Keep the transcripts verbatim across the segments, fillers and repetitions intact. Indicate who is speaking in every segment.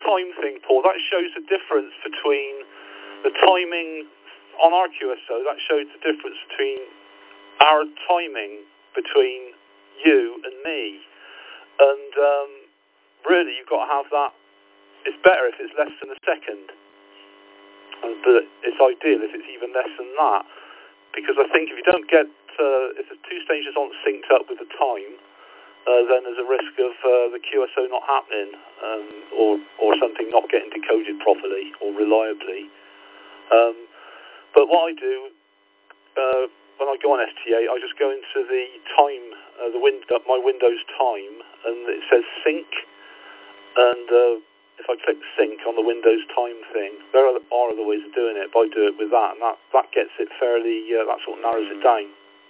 Speaker 1: time thing, Paul, that shows the difference between the timing on our Q S O. That shows the difference between our timing between you and me. And um, really, you've got to have that. It's better if it's less than a second. And, but it's ideal if it's even less than that. Because I think if you don't get, uh, if the two stations aren't synced up with the time, uh, then there's a risk of uh, the Q S O not happening, um, or, or something not getting decoded properly or reliably. Um, but what I do, uh, when I go on S T A, I just go into the time, uh, the window, my Windows time, and it says sync, and uh, if I click sync on the Windows time thing, there are, are other ways of doing it, but I do it with that, and that, that gets it fairly, uh, that sort of narrows it down.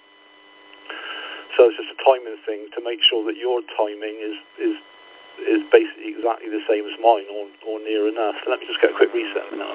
Speaker 1: So it's just a timing thing to make sure that your timing is is is basically exactly the same as mine, or, or near enough. So let me just get a quick reset now.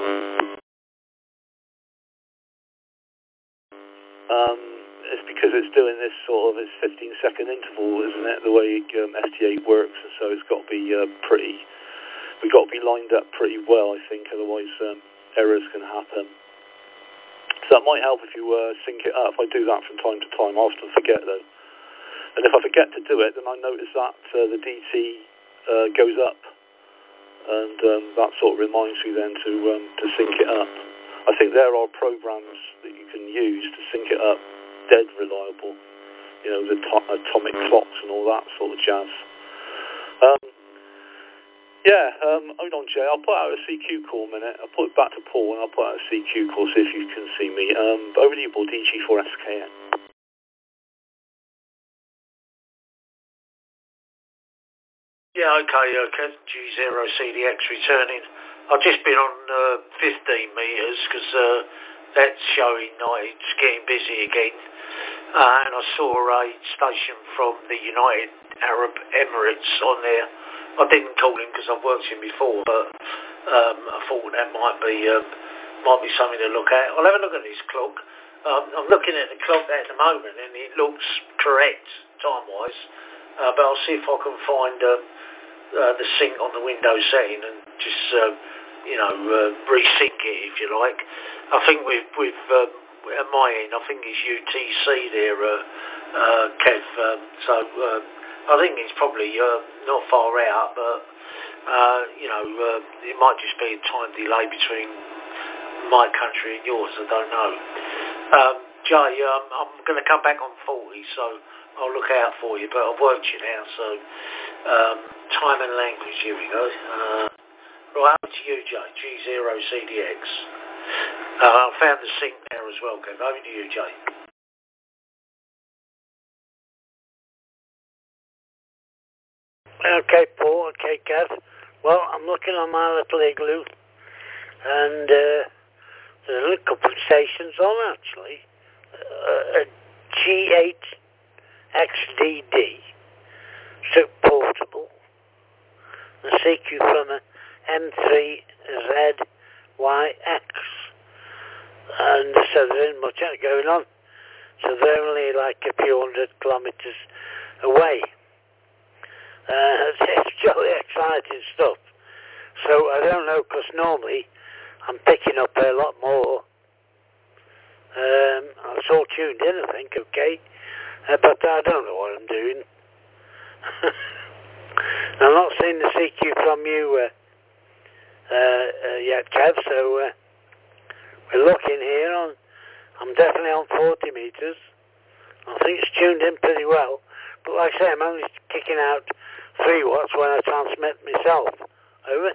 Speaker 1: Um, it's because it's doing this sort of, it's fifteen second interval, isn't it, the way um, S T A works, and so it's got to be uh, pretty, we've got to be lined up pretty well, I think, otherwise um, errors can happen. So that might help if you uh, sync it up. I do that from time to time. I often forget though. And if I forget to do it, then I notice that uh, the D T uh, goes up, and um, that sort of reminds me then to um, to sync it up. I think there are programs that you can use to sync it up dead reliable, you know, the to- atomic clocks and all that sort of jazz. Um, yeah, um, hold on, Jay. I'll put out a C Q call a minute. I'll put it back to Paul, and I'll put out a C Q call, see if you can see me. Um, over to you, Paul, D G four S K N.
Speaker 2: Yeah, okay, okay. G zero C D X returning. I've just been on uh, fifteen metres because uh, that's showing that it's getting busy again. Uh, and I saw a station from the United Arab Emirates on there. I didn't call him because I've worked him before, but um, I thought that might be um, might be something to look at. I'll have a look at this clock. Um, I'm looking at the clock at the moment, and it looks correct time-wise. Uh, but I'll see if I can find um, uh, the sync on the Windows setting and just, uh, you know, uh, resync it if you like. I think with, with uh, at my end, I think it's U T C there, uh, uh, Kev. Um, so uh, I think it's probably uh, not far out, but uh, you know, uh, it might just be a time delay between my country and yours. I don't know. Um, Jay, um, I'm going to come back on forty, so I'll look out for you, but I've worked you now, so um, time and language, here we go. Uh, right, over to you, Jay, G zero C D X. Uh, I found the sync there as well, Kev. Over to you, Jay.
Speaker 3: Okay, Paul, okay, Kev. Well, I'm looking on my little igloo, and uh, there's a couple of stations on, actually. Uh, a G eight X D D, so portable, the C Q from a M three Z Y X, and so there isn't much going on, so they're only like a few hundred kilometres away. Uh, it's jolly exciting stuff, so I don't know, because normally I'm picking up a lot more. Um, I was all tuned in, I think, okay. Uh, but I don't know what I'm doing. I'm not seeing the C Q from you uh, uh, uh, yet, Kev, so uh, we're looking here on, I'm definitely on forty metres. I think it's tuned in pretty well, but like I say, I'm only kicking out three watts when I transmit myself. Over.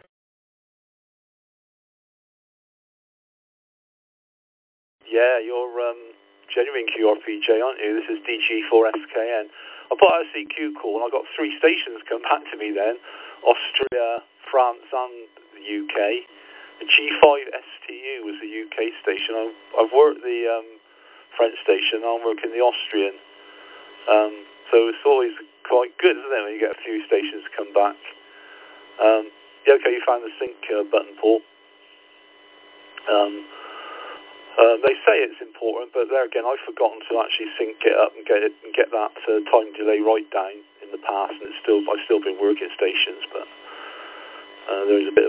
Speaker 1: Yeah, you're um, genuine Q R P J, aren't you? This is D G four S K N. I put out a C Q call, and I got three stations come back to me then. Austria, France, and the U K. The G five S T U was the U K station. I, I've worked the um, French station, I'm working the Austrian. Um, so it's always quite good, isn't it, when you get a few stations to come back. Um, yeah, okay, you found the sync uh, button, Paul. Um, Uh, they say it's important, but there again, I've forgotten to actually sync it up and get it and get that uh, time delay right down in the past, and it's still I've still been working stations, but uh, there's a bit of